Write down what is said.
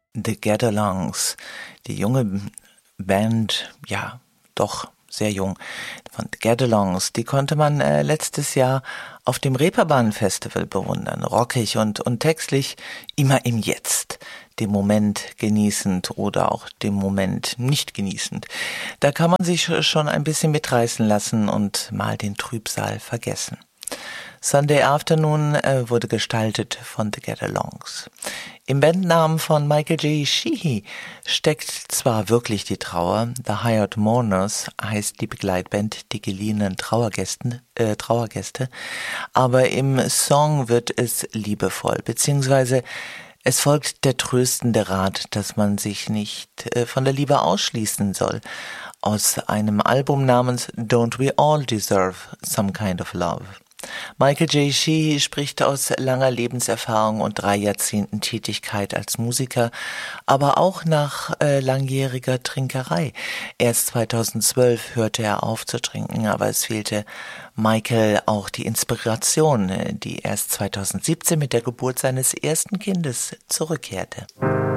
The Get-Alongs, die junge Band, ja, doch sehr jung, von The Get-Alongs, die konnte man letztes Jahr auf dem Reeperbahn-Festival bewundern. Rockig und textlich immer im Jetzt, dem Moment genießend oder auch dem Moment nicht genießend. Da kann man sich schon ein bisschen mitreißen lassen und mal den Trübsal vergessen. Sunday Afternoon wurde gestaltet von The Get-Alongs. Im Bandnamen von Michael J. Sheehy steckt zwar wirklich die Trauer, The Hired Mourners heißt die Begleitband, die geliehenen Trauergäste, aber im Song wird es liebevoll, beziehungsweise es folgt der tröstende Rat, dass man sich nicht von der Liebe ausschließen soll. Aus einem Album namens Don't We All Deserve Some Kind of Love. Michael J. Sheehy spricht aus langer Lebenserfahrung und 3 Jahrzehnten Tätigkeit als Musiker, aber auch nach langjähriger Trinkerei. Erst 2012 hörte er auf zu trinken, aber es fehlte Michael auch die Inspiration, die erst 2017 mit der Geburt seines ersten Kindes zurückkehrte.